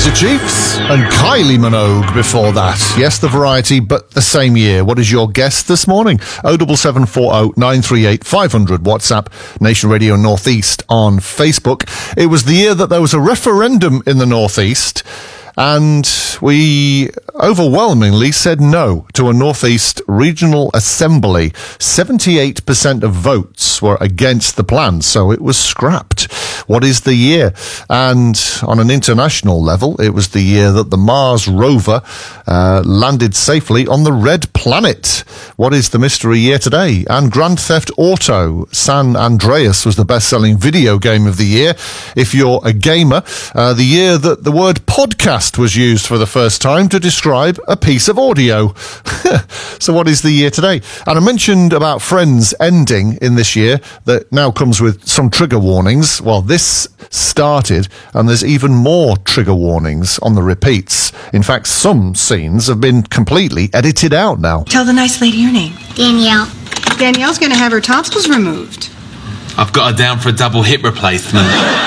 Kaiser Chiefs and Kylie Minogue before that. Yes, the variety, but the same year. What is your guess this morning? 07740 938 500 WhatsApp, Nation Radio Northeast on Facebook. It was the year that there was a referendum in the Northeast, and we overwhelmingly said no to a Northeast Regional Assembly. 78% of votes were against the plan, so it was scrapped. What is the year? And on an international level, it was the year that the Mars rover landed safely on the Red Planet. What is the mystery year today? And Grand Theft Auto San Andreas was the best-selling video game of the year. If you're a gamer, the year that the word podcast was used for the first time to describe a piece of audio. So what is the year today? And I mentioned about Friends ending in this year that now comes with some trigger warnings. Well, this started, and there's even more trigger warnings on the repeats. In fact, some scenes have been completely edited out now. Tell the nice lady your name. Danielle. Danielle's going to have her tonsils removed. I've got her down for a double hip replacement.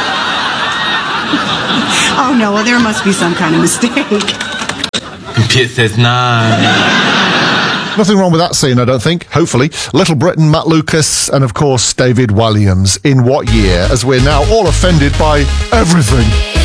Oh, no, well, there must be some kind of mistake. And Pitt says no. Nothing wrong with that scene, I don't think. Hopefully. Little Britain, Matt Lucas, and of course David Walliams. In what year? As we're now all offended by everything.